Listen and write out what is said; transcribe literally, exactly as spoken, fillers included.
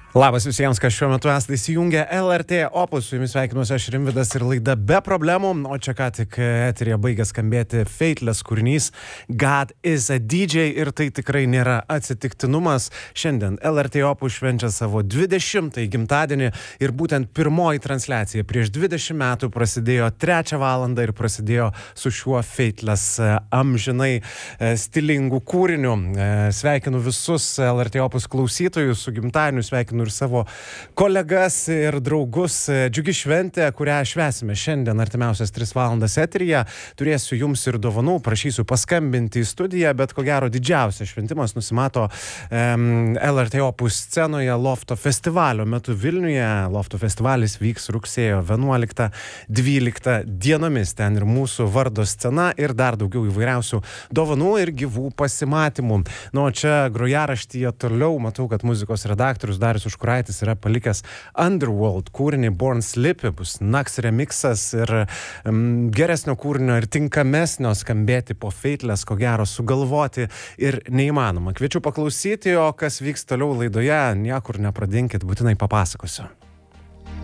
Labas visiems, kas šiuo metu esate įsijungę L R T Opus, su jumis sveikinuosi aš Rimvydas ir laida Be problemų, o čia ką tik eteryje baigė skambėti Fateless kūrinys God is a D J ir tai tikrai nėra atsitiktinumas. Šiandien L R T Opus švenčia savo dvidešimtąjį gimtadienį ir būtent pirmoji transliacija prieš dvidešimt metų prasidėjo trečią valandą ir prasidėjo su šiuo Fateless amžinai stilingu kūriniu. Sveikinu visus L R T Opus klausytojus su gimtadieniu, sveikinu ir savo kolegas ir draugus. Džiugi šventė, kurią švęsime šiandien artimiausias tris valandas eteryje. Turėsiu jums ir dovanų, prašysiu paskambinti į studiją, bet ko gero didžiausias šventimas nusimato um, L R T Opus scenoje Lofto festivalio metu Vilniuje. Lofto festivalis vyks rugsėjo vienuoliktą dvyliktą dienomis. Ten ir mūsų vardo scena ir dar daugiau įvairiausių dovanų ir gyvų pasimatymų. Nu, čia grojaraštyje toliau matau, kad muzikos redaktorius Darius Užkuraitis yra palikęs Underworld kūrinį Born Slippy, bus Naks remixas ir um, geresnio kūrinio ir tinkamesnio skambėti po Fateless, ko gero sugalvoti ir neįmanoma. Kviečiu paklausyti, o kas vyks toliau laidoje, niekur nepradinkit, būtinai papasakosiu.